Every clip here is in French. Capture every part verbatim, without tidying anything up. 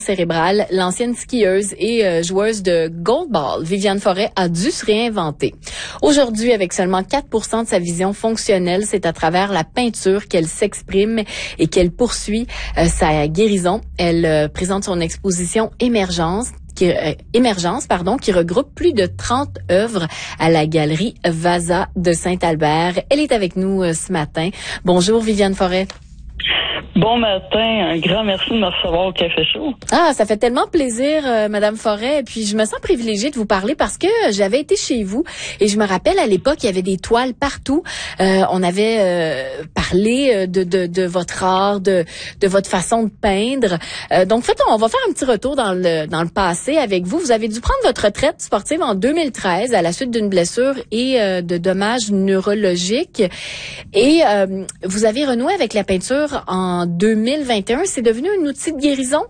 cérébrale, l'ancienne skieuse et euh, joueuse de goalball, Viviane Forêt, a dû se réinventer. Aujourd'hui, avec seulement quatre pour cent de sa vision fonctionnelle, c'est à travers la peinture qu'elle s'exprime et qu'elle poursuit euh, sa guérison. Elle euh, présente son exposition Émergence. Qui, euh, Émergence, pardon, qui regroupe plus de trente œuvres à la galerie Vasa de Saint-Albert. Elle est avec nous euh, ce matin. Bonjour Viviane Forêt. Bon matin, un grand merci de me recevoir au Café Chaud. Ah, ça fait tellement plaisir, euh, Madame Forêt. Et puis, je me sens privilégiée de vous parler parce que j'avais été chez vous et je me rappelle à l'époque, il y avait des toiles partout. Euh, on avait euh, parlé de, de, de votre art, de, de votre façon de peindre. Euh, donc, en fait, on va faire un petit retour dans le, dans le passé avec vous. Vous avez dû prendre votre retraite sportive en deux mille treize à la suite d'une blessure et euh, de dommages neurologiques. Et euh, vous avez renoué avec la peinture en deux mille vingt et un, c'est devenu un outil de guérison?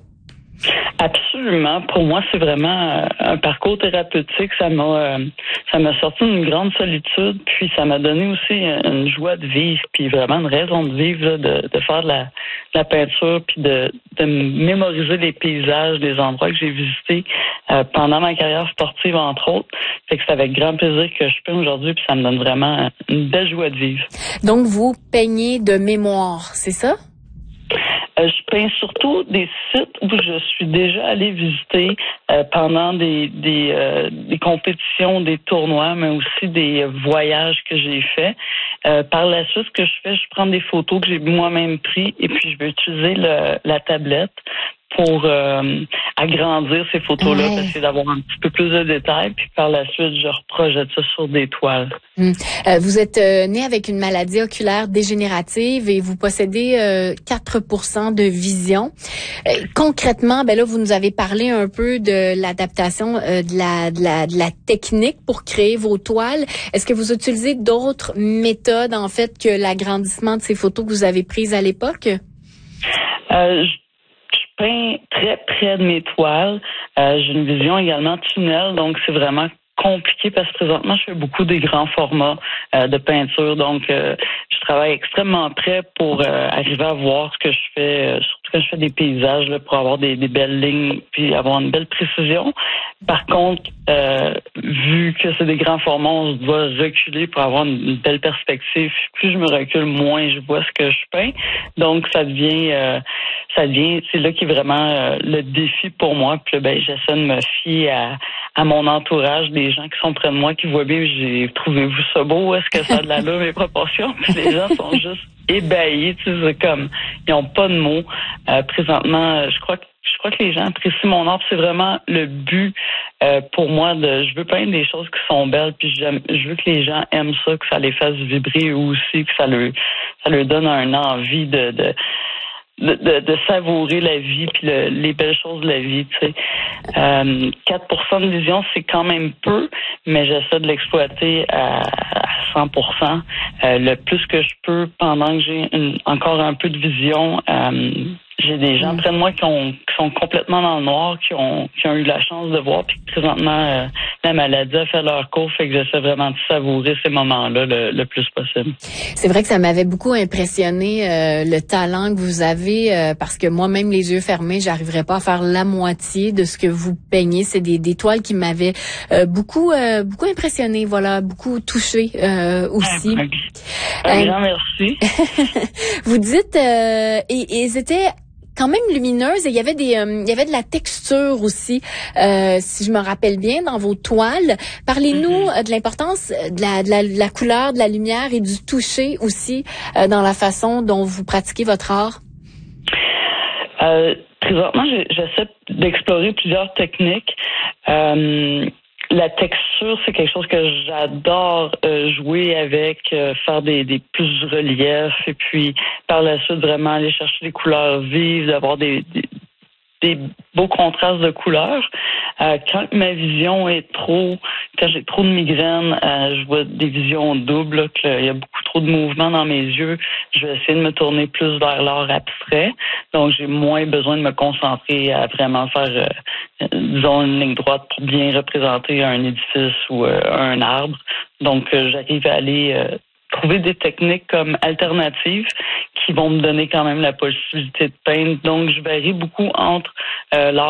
Absolument. Pour moi, c'est vraiment un parcours thérapeutique. Ça m'a, ça m'a sorti d'une grande solitude, puis ça m'a donné aussi une joie de vivre, puis vraiment une raison de vivre, là, de, de faire de la, de la peinture, puis de, de mémoriser les paysages, les endroits que j'ai visités euh, pendant ma carrière sportive, entre autres. Fait que c'est avec grand plaisir que je peins aujourd'hui, puis ça me donne vraiment une belle joie de vivre. Donc, vous peignez de mémoire, c'est ça? Euh, je peins surtout des sites où je suis déjà allée visiter euh, pendant des des, euh, des compétitions, des tournois, mais aussi des voyages que j'ai faits. Euh, par la suite, ce que je fais, je prends des photos que j'ai moi-même prises et puis je vais utiliser le, la tablette pour euh, agrandir ces photos-là, ouais. Essayer d'avoir un petit peu plus de détails, puis par la suite, je reprojette ça sur des toiles. Hum. Euh, vous êtes euh, né avec une maladie oculaire dégénérative et vous possédez euh, quatre pour cent de vision. Euh, concrètement, ben là, vous nous avez parlé un peu de l'adaptation euh, de, la, de, la, de la technique pour créer vos toiles. Est-ce que vous utilisez d'autres méthodes, en fait, que l'agrandissement de ces photos que vous avez prises à l'époque? Euh, je très près de mes toiles. Euh, j'ai une vision également tunnel, donc c'est vraiment compliqué parce que présentement, je fais beaucoup des grands formats euh, de peinture. Donc, euh, je travaille extrêmement près pour euh, arriver à voir ce que je fais, euh, surtout quand je fais des paysages, là, pour avoir des, des belles lignes puis avoir une belle précision. Par contre, euh, vu que c'est des grands formats, on doit reculer pour avoir une, une belle perspective. Plus je me recule, moins je vois ce que je peins. Donc, ça devient... Euh, ça devient, c'est là qui est vraiment euh, le défi pour moi. Puis là, ben, j'essaie de me fier à, à mon entourage, des gens qui sont près de moi, qui voient bien, j'ai trouvez-vous ça beau? Est-ce que ça a de l'allure, mes proportions? Puis les gens sont juste ébahis, tu sais, comme, ils n'ont pas de mots. Euh, présentement, je crois que je crois que les gens apprécient mon art. C'est vraiment le but euh, pour moi de, je veux peindre des choses qui sont belles, puis j'aime, je veux que les gens aiment ça, que ça les fasse vibrer eux aussi, que ça leur, ça leur donne un envie de, de De, de, de savourer la vie puis le, les belles choses de la vie, tu sais. Euh, quatre pour cent de vision, c'est quand même peu, mais j'essaie de l'exploiter à, à cent pour cent. Euh, le plus que je peux pendant que j'ai une, encore un peu de vision. Euh, j'ai des gens près de moi qui, ont, qui sont complètement dans le noir, qui ont, qui ont eu la chance de voir, puis présentement, euh, la maladie a fait leur cours, fait que j'essaie vraiment de savourer ces moments-là le, le plus possible. C'est vrai que ça m'avait beaucoup impressionné, euh, le talent que vous avez, euh, parce que moi-même, les yeux fermés, j'arriverais pas à faire la moitié de ce que vous peignez. C'est des, des toiles qui m'avaient euh, beaucoup euh, beaucoup impressionné, voilà, beaucoup touché euh, aussi. Un grand merci. Vous dites, euh, et, et c'était quand même lumineuse et il y avait des euh, il y avait de la texture aussi, euh, si je me rappelle bien, dans vos toiles. Parlez-nous mm-hmm. de l'importance de la, de la de la couleur, de la lumière et du toucher aussi euh, dans la façon dont vous pratiquez votre art. Euh, présentement, j'essaie d'explorer plusieurs techniques. Euh, La texture, c'est quelque chose que j'adore euh, jouer avec, euh, faire des, des plus reliefs et puis par la suite vraiment aller chercher des couleurs vives, d'avoir des, des, des beaux contrastes de couleurs. Euh, quand ma vision est trop, quand j'ai trop de migraines, euh, je vois des visions doubles, qu'il y a beaucoup trop de mouvements dans mes yeux. Je vais essayer de me tourner plus vers l'art abstrait. Donc, j'ai moins besoin de me concentrer à vraiment faire, euh, disons, une ligne droite pour bien représenter un édifice ou euh, un arbre. Donc, euh, j'arrive à aller euh, trouver des techniques comme alternatives qui vont me donner quand même la possibilité de peindre. Donc, je varie beaucoup entre euh, l'art